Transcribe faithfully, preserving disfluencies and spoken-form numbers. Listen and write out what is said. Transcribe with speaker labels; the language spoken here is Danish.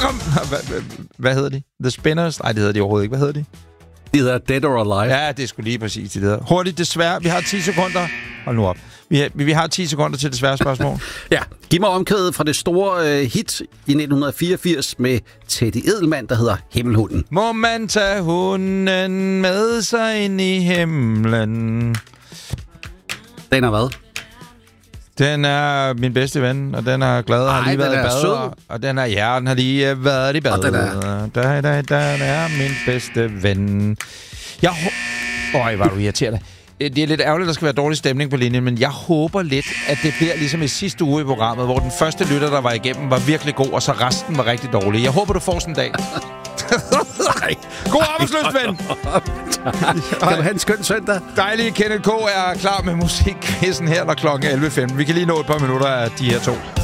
Speaker 1: kom. Hvad, hvad hedder de? The Spinners? Nej, det hedder de overhovedet ikke. Hvad hedder de?
Speaker 2: De hedder Dead or Alive.
Speaker 1: Ja, det skulle lige præcis det hedder. Hurtigt, desværre. Vi har ti sekunder. Hold nu op. Vi har, vi har ti sekunder til desværre spørgsmål.
Speaker 2: Ja, giv mig omkvædet fra det store øh, hit i nitten fireogfirs med Teddy Edelmann, der hedder Himmelhunden.
Speaker 1: Må man tage hunden med sig ind i himlen?
Speaker 2: Den er hvad?
Speaker 1: Den er min bedste ven, og den er glad og har lige været i bad. Og, og den er, ja, den har lige været i bad.
Speaker 2: Og den er...
Speaker 1: Da, da, da, den er min bedste ven. Jeg Øj, var du irriterende. Det er lidt ærgerligt, at der skal være dårlig stemning på linjen, men jeg håber lidt, at det bliver ligesom i sidste uge i programmet, hvor den første lytter, der var igennem, var virkelig god, og så resten var rigtig dårlig. Jeg håber, du får sådan en dag. God arbejdsløst, ven!
Speaker 2: Kan du have en skøn søndag?
Speaker 1: Dejlige Kenneth K. er klar med musikquizzen her, når klokken er elleve femten. Vi kan lige nå et par minutter af de her to.